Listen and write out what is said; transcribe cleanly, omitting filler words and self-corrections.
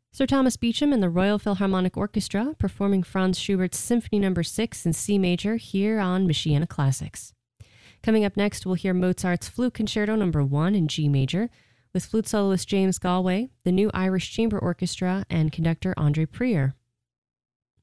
Sir Thomas Beecham and the Royal Philharmonic Orchestra performing Franz Schubert's Symphony No. 6 in C major here on Michiana Classics. Coming up next, we'll hear Mozart's Flute Concerto No. 1 in G major with flute soloist James Galway, the New Irish Chamber Orchestra, and conductor Andre Prieur.